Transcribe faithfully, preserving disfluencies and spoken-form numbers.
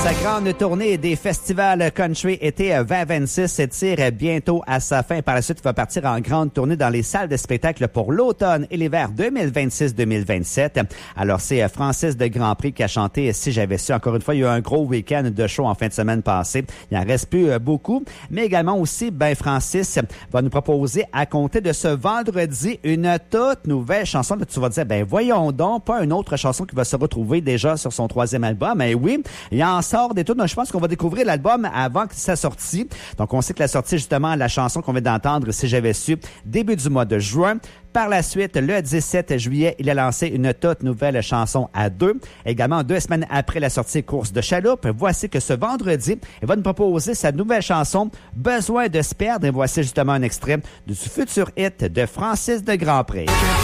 Sa grande tournée des festivals country été vingt vingt-six tire bientôt à sa fin. Par la suite, il va partir en grande tournée dans les salles de spectacle pour l'automne et l'hiver deux mille vingt-six deux mille vingt-sept. Alors, c'est Francis de Grandpré qui a chanté « Si j'avais su ». Encore une fois, il y a eu un gros week-end de show en fin de semaine passée. Il en reste plus beaucoup. Mais également aussi, ben Francis va nous proposer à compter de ce vendredi une toute nouvelle chanson. Là, tu vas dire, ben voyons donc, pas une autre chanson qui va se retrouver déjà sur son troisième album. Mais oui, il en sort des tunes. Je pense qu'on va découvrir l'album avant que sa sortie. Donc, on sait que la sortie, justement, la chanson qu'on vient d'entendre, Si j'avais su, début du mois de juin. Par la suite, le dix-sept juillet, il a lancé une toute nouvelle chanson à deux. Également, deux semaines après la sortie Course de chaloupe, voici que ce vendredi, il va nous proposer sa nouvelle chanson Besoin de se perdre. Et voici justement un extrait du futur hit de Francis de Grandpré.